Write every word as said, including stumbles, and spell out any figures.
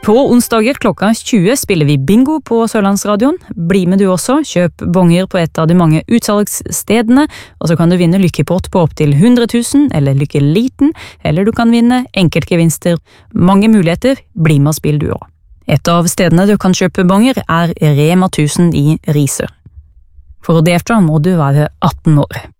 På onsdager klokka tjue spiller vi bingo på Sørlandsradioen. Bli med du også, kjøp bonger på et av de mange utsalgsstedene, og så kan du vinne lykkepott på opptil hundre tusen, eller lykke liten, eller du kan vinne enkeltgevinster. Mange muligheter, bli med og spill du også. Et av stedene du kan kjøpe bonger er Rema tusen i Risør. For å delta må du være atten år.